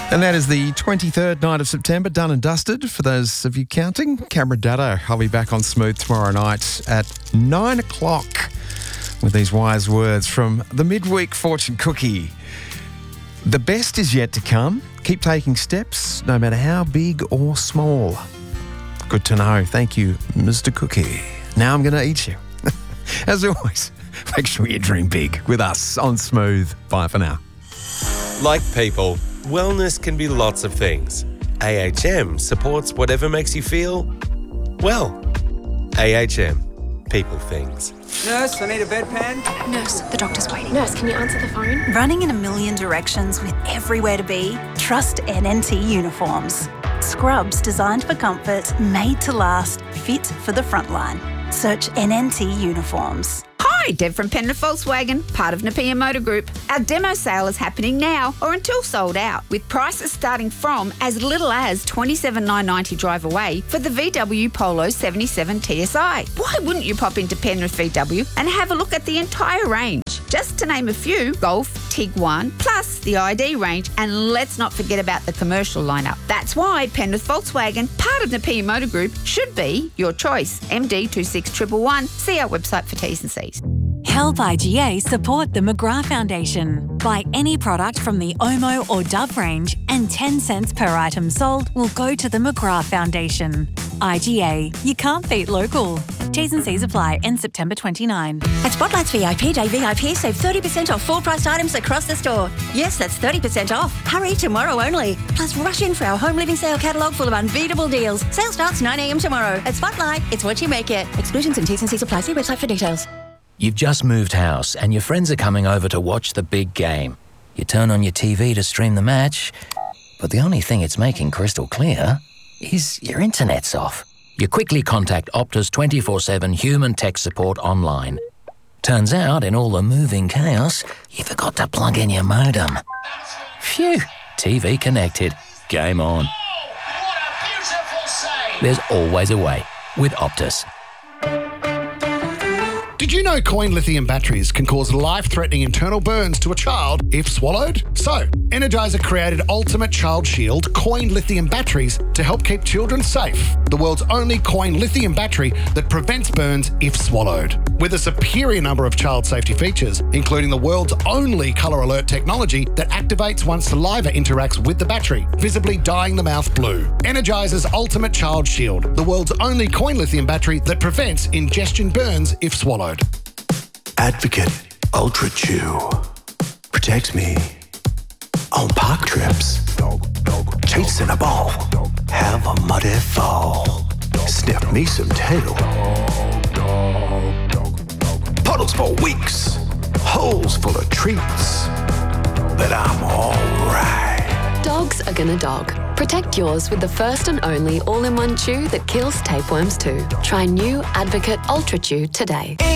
And that is the 23rd night of September, done and dusted. For those of you counting, Cameron Daddo. I'll be back on Smooth tomorrow night at 9 o'clock with these wise words from the midweek fortune cookie. The best is yet to come. Keep taking steps, no matter how big or small. Good to know. Thank you, Mr. Cookie. Now I'm going to eat you. As always, make sure you dream big with us on Smooth. Bye for now. Like people, wellness can be lots of things. AHM supports whatever makes you feel well. AHM, people things. Nurse, I need a bedpan. Nurse, the doctor's waiting. Nurse, can you answer the phone? Running in a million directions with everywhere to be? Trust NNT Uniforms. Scrubs designed for comfort, made to last, fit for the front line. Search NNT Uniforms. Hi, Deb from Penrith Volkswagen, part of Napier Motor Group. Our demo sale is happening now or until sold out, with prices starting from as little as $27,990 drive away for the VW Polo 77 TSI. Why wouldn't you pop into Penrith VW and have a look at the entire range? Just to name a few, Golf, Tiguan, plus the ID range, and let's not forget about the commercial lineup. That's why Penrith Volkswagen, part of Napier Motor Group, should be your choice. MD 26111. See our website for T's and C's. Help IGA support the McGrath Foundation. Buy any product from the Omo or Dove range and 10 cents per item sold will go to the McGrath Foundation. IGA, you can't beat local. T's and C's apply. End September 29. At Spotlight's VIP Day VIP, save 30% off full-priced items across the store. Yes, that's 30% off. Hurry, tomorrow only. Plus, rush in for our home living sale catalogue full of unbeatable deals. Sale starts 9 a.m. tomorrow. At Spotlight, it's what you make it. Exclusions and T's and C's apply. See website for details. You've just moved house and your friends are coming over to watch the big game. You turn on your TV to stream the match, but the only thing it's making crystal clear is your internet's off. You quickly contact Optus 24/7 human tech support online. Turns out, in all the moving chaos, you forgot to plug in your modem. Phew, TV connected. Game on. What a beautiful save! There's always a way with Optus. Did you know coin lithium batteries can cause life-threatening internal burns to a child if swallowed? So, Energizer created Ultimate Child Shield coin lithium batteries to help keep children safe. The world's only coin lithium battery that prevents burns if swallowed. With a superior number of child safety features, including the world's only colour alert technology that activates once saliva interacts with the battery, visibly dyeing the mouth blue. Energizer's Ultimate Child Shield, the world's only coin lithium battery that prevents ingestion burns if swallowed. Advocate Ultra Chew protects me on park trips, chasing a ball, have a muddy fall, sniff me some tail, puddles for weeks, holes full of treats, but I'm alright. Dogs are gonna dog. Protect yours with the first and only all-in-one chew that kills tapeworms too. Try new Advocate Ultra Chew today.